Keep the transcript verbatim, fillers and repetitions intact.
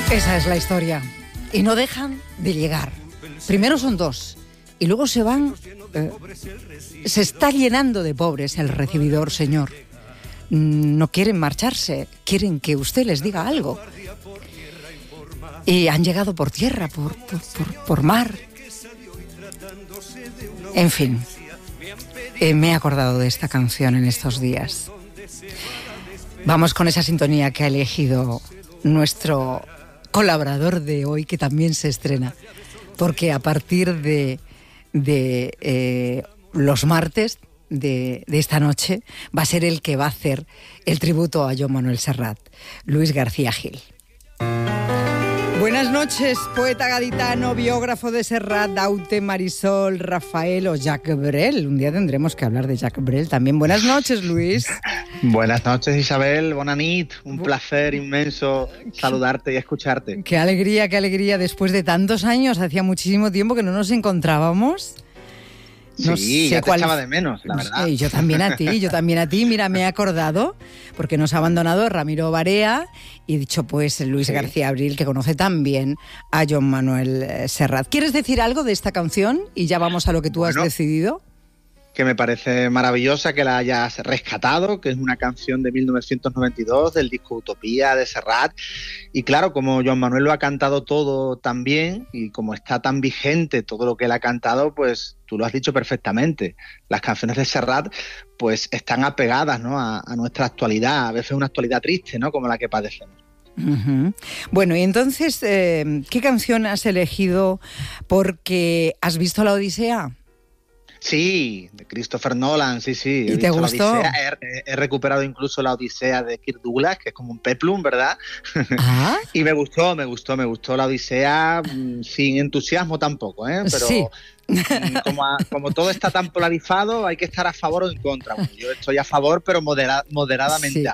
Esa es la historia. Y no dejan de llegar. Primero son dos y luego se van. Eh, se está llenando de pobres el recibidor, señor. No quieren marcharse, quieren que usted les diga algo. Y han llegado por tierra, por, por, por, por mar. En fin, eh, me he acordado de esta canción en estos días. Vamos con esa sintonía que ha elegido nuestro colaborador de hoy, que también se estrena, porque a partir de, de eh, los martes de, de esta noche va a ser el que va a hacer el tributo a Joan Manuel Serrat, Luis García Gil. Buenas noches, poeta gaditano, biógrafo de Serrat, Daute, Marisol, Rafael o Jacques Brel. Un día tendremos que hablar de Jacques Brel también. Buenas noches, Luis. Buenas noches, Isabel. Bona nit. Un placer inmenso saludarte y escucharte. Qué alegría, qué alegría. Después de tantos años, hacía muchísimo tiempo que no nos encontrábamos. No sí, sé ya te cuál... echaba de menos, la verdad. Sí, yo también a ti, yo también a ti. Mira, me he acordado, porque nos ha abandonado Ramiro Barea y he dicho, pues, Luis sí. García Abril, que conoce tan bien a Joan Manuel Serrat. ¿Quieres decir algo de esta canción? Y ya vamos a lo que tú bueno, has decidido. Que me parece maravillosa que la hayas rescatado, que es una canción de mil novecientos noventa y dos, del disco Utopía de Serrat. Y claro, como Joan Manuel lo ha cantado todo tan bien y como está tan vigente todo lo que él ha cantado, pues tú lo has dicho perfectamente. Las canciones de Serrat pues están apegadas, ¿no?, a, a nuestra actualidad, a veces una actualidad triste, ¿no?, como la que padecemos. Uh-huh. Bueno, y entonces, eh, ¿qué canción has elegido? Porque ¿has visto La Odisea? Sí, de Christopher Nolan, sí, sí. ¿Y he te gustó? He, he recuperado incluso La Odisea de Kirk Douglas, que es como un peplum, ¿verdad? ¿Ah? Y me gustó, me gustó, me gustó La Odisea, sin entusiasmo tampoco, ¿eh? Pero sí. como, a, como todo está tan polarizado, hay que estar a favor o en contra. Bueno, yo estoy a favor, pero modera, moderadamente sí. a